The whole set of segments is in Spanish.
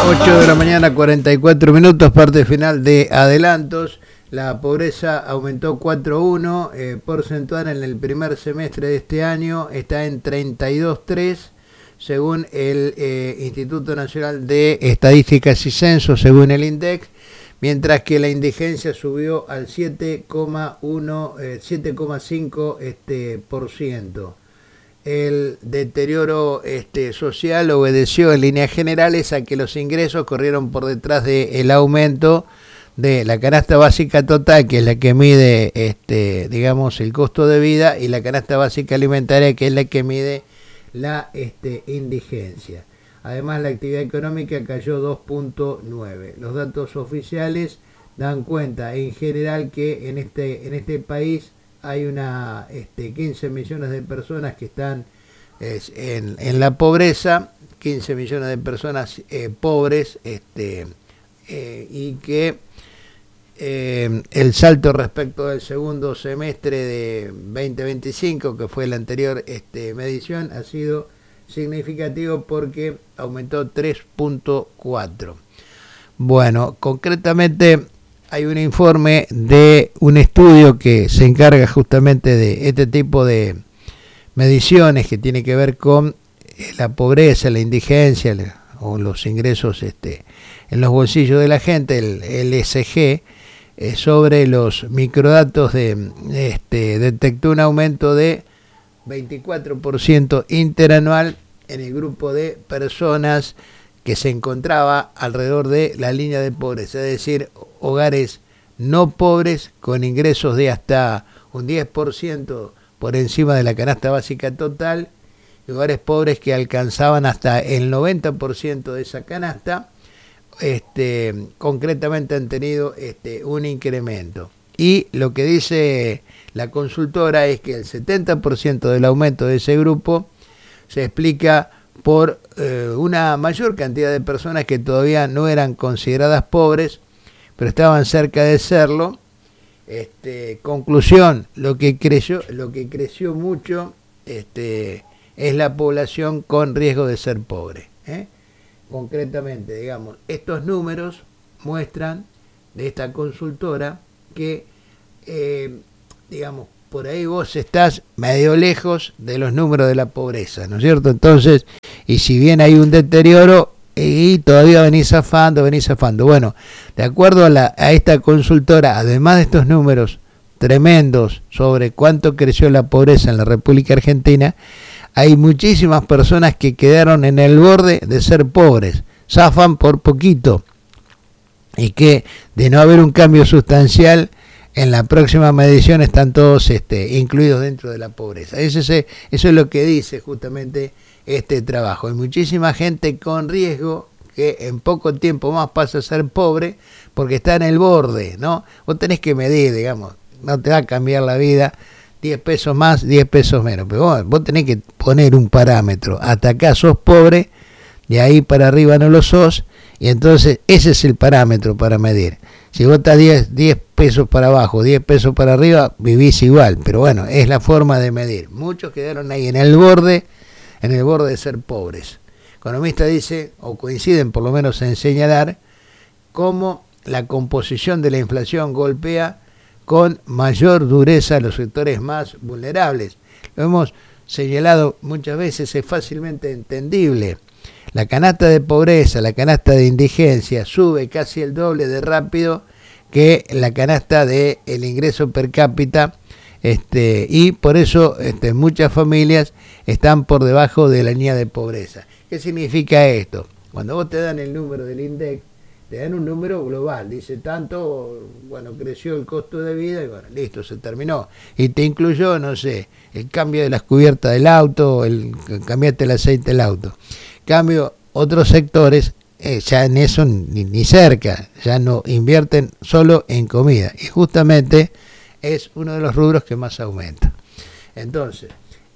8 de la mañana, 44 minutos, parte final de adelantos. La pobreza aumentó 4,1 porcentual en el primer semestre de este año, está en 32,3 según el Instituto Nacional de Estadísticas y Censo, según el INDEC, mientras que la indigencia subió al 7,5%. El deterioro social obedeció en líneas generales a que los ingresos corrieron por detrás del aumento de la canasta básica total, que es la que mide digamos el costo de vida, y la canasta básica alimentaria, que es la que mide la indigencia. Además, la actividad económica cayó 2,9. Los datos oficiales dan cuenta en general que en este país hay 15 millones de personas que están en la pobreza, 15 millones de personas pobres, y que el salto respecto del segundo semestre de 2025, que fue la anterior medición, ha sido significativo porque aumentó 3,4. Bueno, concretamente hay un informe de un estudio que se encarga justamente de este tipo de mediciones que tiene que ver con la pobreza, la indigencia o los ingresos en los bolsillos de la gente, el ESG, sobre los microdatos detectó un aumento de 24% interanual en el grupo de personas que se encontraba alrededor de la línea de pobreza, es decir, hogares no pobres con ingresos de hasta un 10% por encima de la canasta básica total, y hogares pobres que alcanzaban hasta el 90% de esa canasta, concretamente han tenido un incremento. Y lo que dice la consultora es que el 70% del aumento de ese grupo se explica por una mayor cantidad de personas que todavía no eran consideradas pobres, pero estaban cerca de serlo. Conclusión, lo que creció mucho es la población con riesgo de ser pobre. Concretamente, digamos, estos números muestran de esta consultora que, digamos, por ahí vos estás medio lejos de los números de la pobreza, ¿no es cierto? Entonces, y si bien hay un deterioro, y todavía venís zafando. Bueno, de acuerdo a esta consultora, además de estos números tremendos sobre cuánto creció la pobreza en la República Argentina, hay muchísimas personas que quedaron en el borde de ser pobres, zafan por poquito, y que de no haber un cambio sustancial, en la próxima medición están todos incluidos dentro de la pobreza. Eso es lo que dice justamente este trabajo. Hay muchísima gente con riesgo que en poco tiempo más pasa a ser pobre porque está en el borde, ¿no? Vos tenés que medir, digamos, no te va a cambiar la vida 10 pesos más, 10 pesos menos, pero vos tenés que poner un parámetro. Hasta acá sos pobre, de ahí para arriba no lo sos, y entonces ese es el parámetro para medir. Si vos estás 10 pesos para abajo, 10 pesos para arriba, vivís igual, pero bueno, es la forma de medir. Muchos quedaron ahí en el borde de ser pobres. Economistas dicen, o coinciden por lo menos en señalar, cómo la composición de la inflación golpea con mayor dureza a los sectores más vulnerables. Lo hemos señalado muchas veces, es fácilmente entendible. La canasta de pobreza, la canasta de indigencia sube casi el doble de rápido que la canasta de el ingreso per cápita, y por eso muchas familias están por debajo de la línea de pobreza. ¿Qué significa esto? Cuando vos te dan el número del INDEC, te dan un número global, dice tanto, bueno, creció el costo de vida y bueno, listo, se terminó. Y te incluyó, no sé, el cambio de las cubiertas del auto, cambiaste el aceite del auto. Cambio, otros sectores ya en eso ni cerca, ya no invierten solo en comida. Y justamente es uno de los rubros que más aumenta. Entonces,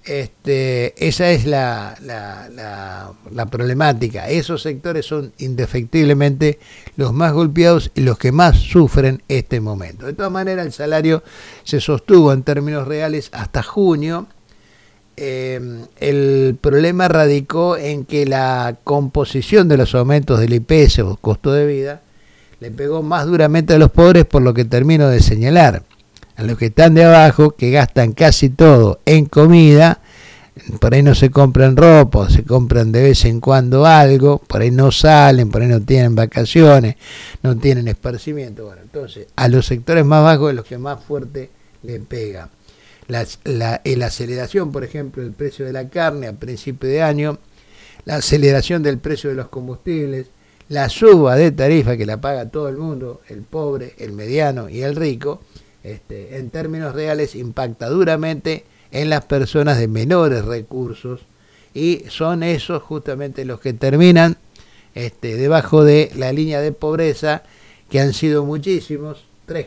esa es la problemática. Esos sectores son indefectiblemente los más golpeados y los que más sufren este momento. De todas maneras, el salario se sostuvo en términos reales hasta junio el problema radicó en que la composición de los aumentos del IPS o costo de vida le pegó más duramente a los pobres, por lo que termino de señalar. A los que están de abajo, que gastan casi todo en comida, por ahí no se compran ropa, se compran de vez en cuando algo, por ahí no salen, por ahí no tienen vacaciones, no tienen esparcimiento. Bueno, entonces, a los sectores más bajos es los que más fuerte le pega. La aceleración, por ejemplo, del precio de la carne a principio de año, la aceleración del precio de los combustibles, la suba de tarifa que la paga todo el mundo, el pobre, el mediano y el rico, en términos reales impacta duramente en las personas de menores recursos, y son esos justamente los que terminan debajo de la línea de pobreza, que han sido muchísimos.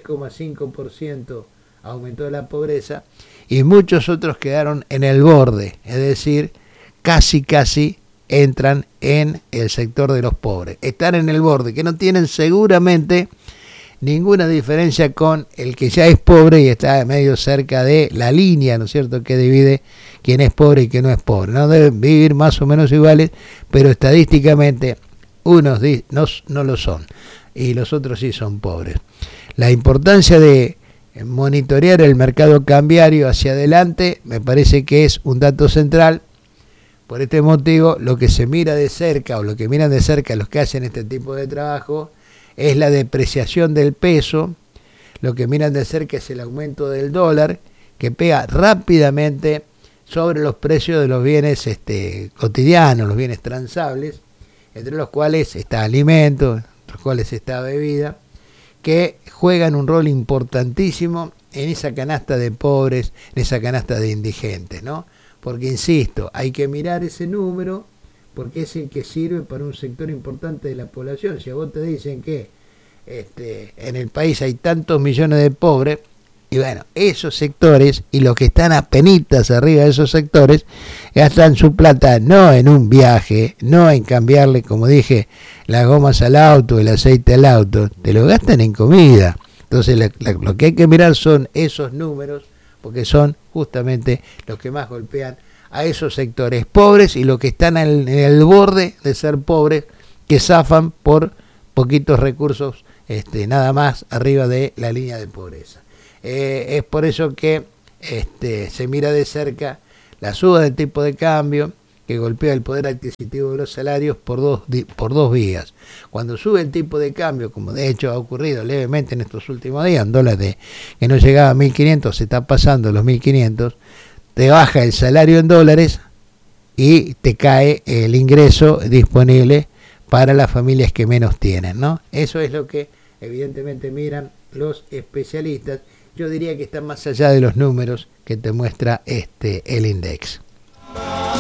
3,5% aumentó la pobreza, y muchos otros quedaron en el borde, es decir, casi entran en el sector de los pobres. Están en el borde, que no tienen seguramente ninguna diferencia con el que ya es pobre y está medio cerca de la línea, ¿no es cierto?, que divide quién es pobre y quién no es pobre. No deben vivir más o menos iguales, pero estadísticamente unos no lo son y los otros sí son pobres. La importancia de monitorear el mercado cambiario hacia adelante me parece que es un dato central. Por este motivo, lo que se mira de cerca, o lo que miran de cerca los que hacen este tipo de trabajo, es la depreciación del peso. Lo que miran de cerca es el aumento del dólar, que pega rápidamente sobre los precios de los bienes cotidianos, los bienes transables, entre los cuales está alimento, entre los cuales está bebida, que juegan un rol importantísimo en esa canasta de pobres, en esa canasta de indigentes, ¿no? Porque, insisto, hay que mirar ese número, porque es el que sirve para un sector importante de la población. Si a vos te dicen que en el país hay tantos millones de pobres, y bueno, esos sectores y los que están apenitas arriba de esos sectores gastan su plata no en un viaje, no en cambiarle, como dije, las gomas al auto, el aceite al auto, te lo gastan en comida. Entonces lo que hay que mirar son esos números, porque son justamente los que más golpean a esos sectores pobres y los que están en el borde de ser pobres, que zafan por poquitos recursos, nada más arriba de la línea de pobreza. Es por eso que se mira de cerca la suba del tipo de cambio, que golpea el poder adquisitivo de los salarios por dos vías. Cuando sube el tipo de cambio, como de hecho ha ocurrido levemente en estos últimos días, un dólar que no llegaba a 1.500, se está pasando los 1.500, te baja el salario en dólares y te cae el ingreso disponible para las familias que menos tienen, ¿no? Eso es lo que evidentemente miran los especialistas. Yo diría que está más allá de los números que te muestra el INDEX.